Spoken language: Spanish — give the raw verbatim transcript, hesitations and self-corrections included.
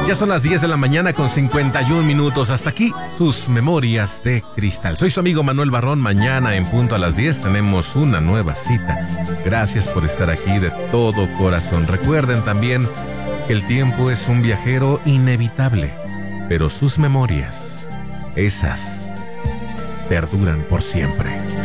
Ya son las diez de la mañana con cincuenta y un minutos. Hasta aquí sus memorias de cristal. Soy su amigo Manuel Barrón. Mañana en punto a las diez tenemos una nueva cita. Gracias por estar aquí de todo corazón. Recuerden también que el tiempo es un viajero inevitable, pero sus memorias, esas, perduran por siempre.